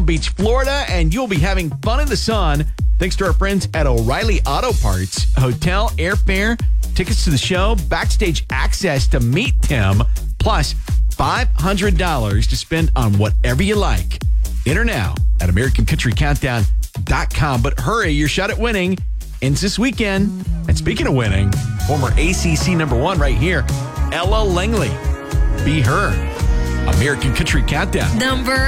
Palm Beach, Florida, and you'll be having fun in the sun thanks to our friends at O'Reilly Auto Parts. Hotel, airfare, tickets to the show, backstage access to meet Tim, plus $500 to spend on whatever you like. Enter now at AmericanCountryCountdown.com. But hurry, your shot at winning ends this weekend. And speaking of winning, former ACC #1 right here, Ella Langley. Be her. American Country Countdown. Number